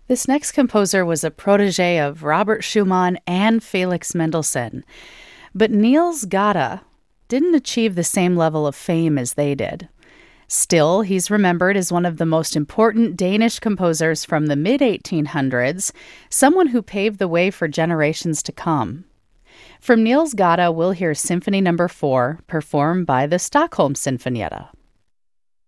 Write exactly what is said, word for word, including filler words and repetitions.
This next composer was a protege of Robert Schumann and Felix Mendelssohn. But Niels Gade didn't achieve the same level of fame as they did. Still, he's remembered as one of the most important Danish composers from the mid eighteen hundreds, someone who paved the way for generations to come. From Niels Gade, we'll hear Symphony Number four, performed by the Stockholm Sinfonietta.